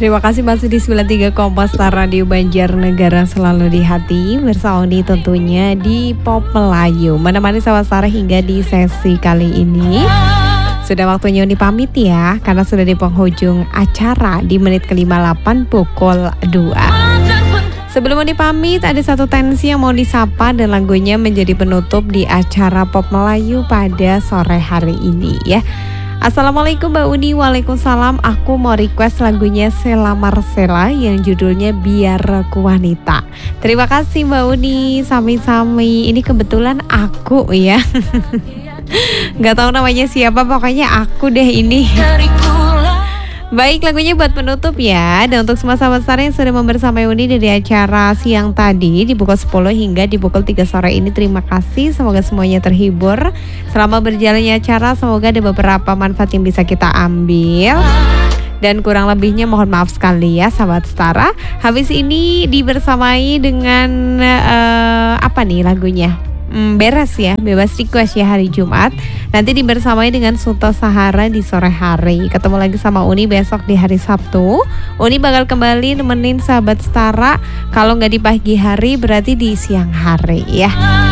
Terima kasih masih di 93 Kompas Radio Banjarnegara, selalu di hati. Bersama Uni tentunya di Pop Melayu, menemani sahabat Sarah hingga di sesi kali ini. Sudah waktunya Uni pamit ya, karena sudah di penghujung acara di menit ke-58 pukul 2. Sebelum Uni pamit, ada satu tensi yang mau disapa dan lagunya menjadi penutup di acara Pop Melayu pada sore hari ini ya. Assalamualaikum Mbak Uni. Waalaikumsalam. Aku mau request lagunya Sheila Marcella yang judulnya Biar Ku Wanita. Terima kasih Mbak Uni. Sami-sami. Ini kebetulan aku ya. Gak tahu namanya siapa, pokoknya aku deh ini. Baik, lagunya buat penutup ya. Dan untuk semua sahabat Sarah yang sudah membersamai Uni dari acara siang tadi di pukul 10 hingga di pukul 3 sore ini, terima kasih. Semoga semuanya terhibur selama berjalannya acara. Semoga ada beberapa manfaat yang bisa kita ambil. Dan kurang lebihnya mohon maaf sekali ya sahabat Setara. Habis ini dibersamai dengan apa nih lagunya? Beres ya, bebas request ya hari Jumat. Nanti dibersamai dengan Suto Sahara di sore hari. Ketemu lagi sama Uni besok di hari Sabtu. Uni bakal kembali nemenin sahabat Setara. Kalau nggak di pagi hari berarti di siang hari ya.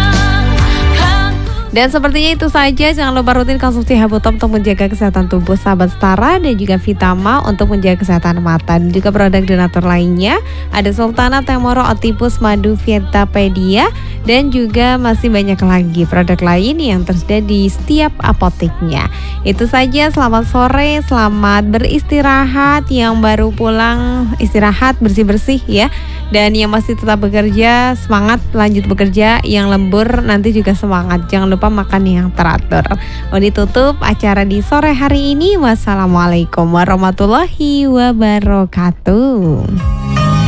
Dan sepertinya itu saja. Jangan lupa rutin konsumsi Habutom untuk menjaga kesehatan tubuh sahabat Setara, dan juga Vitama untuk menjaga kesehatan mata. Dan juga produk donatur lainnya ada Sultana Temoro Otipus Madu Vietapedia, dan juga masih banyak lagi produk lain yang tersedia di setiap apoteknya. Itu saja, selamat sore, selamat beristirahat. Yang baru pulang istirahat, bersih-bersih ya. Dan yang masih tetap bekerja, semangat lanjut bekerja. Yang lembur nanti juga semangat. Jangan lupa makan yang teratur. Uni tutup acara di sore hari ini. Wassalamualaikum warahmatullahi wabarakatuh.